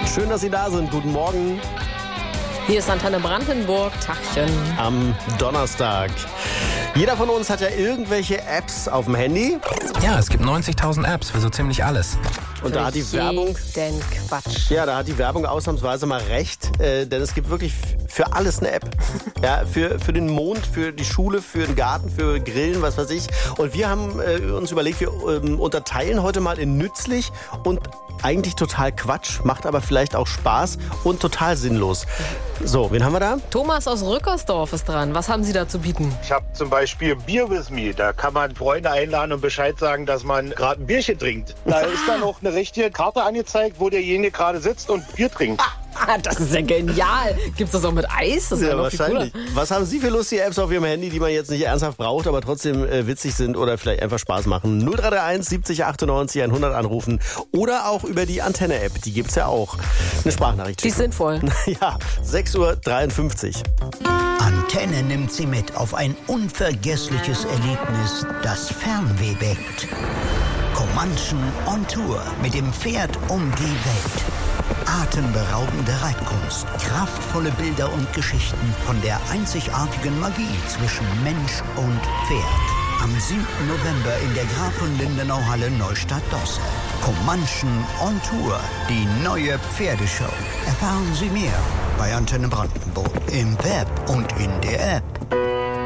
Schön, dass Sie da sind. Guten Morgen. Hier ist Antenne Brandenburg. Tachchen. Am Donnerstag. Jeder von uns hat ja irgendwelche Apps auf dem Handy. Ja, es gibt 90.000 Apps für so ziemlich alles. Und da hat die Werbung... Den Quatsch. Ja, da hat die Werbung ausnahmsweise mal recht, denn es gibt wirklich für alles eine App. Ja, für den Mond, für die Schule, für den Garten, für Grillen, was weiß ich. Und wir haben uns überlegt, wir unterteilen heute mal in nützlich und eigentlich total Quatsch, macht aber vielleicht auch Spaß und total sinnlos. So, wen haben wir da? Thomas aus Rückersdorf ist dran. Was haben Sie da zu bieten? Ich habe zum Beispiel Beer with me. Da kann man Freunde einladen und Bescheid sagen, dass man gerade ein Bierchen trinkt. Da ist dann auch eine richtige Karte angezeigt, wo derjenige gerade sitzt und Bier trinkt. Das ist ja genial. Gibt's das auch mit Eis? Das ist Ja, noch viel cooler. wahrscheinlich. Was haben Sie für lustige Apps auf Ihrem Handy, die man jetzt nicht ernsthaft braucht, aber trotzdem witzig sind oder vielleicht einfach Spaß machen? 0331 70 98 100 anrufen oder auch über die Antenne-App. Die gibt's ja auch. Eine Sprachnachricht Die ist schicken. sinnvoll. Ja, 6:53 Uhr. Antenne nimmt Sie mit auf ein unvergessliches Erlebnis, das Fernweh weckt. Comanchen on Tour mit dem Pferd um die Welt. Atemberaubende Reitkunst, kraftvolle Bilder und Geschichten von der einzigartigen Magie zwischen Mensch und Pferd. Am 7. November in der Graf von Lindenau-Halle Neustadt-Dosse. Comanchen on Tour, die neue Pferdeshow. Erfahren Sie mehr bei Antenne Brandenburg im Web und in der App.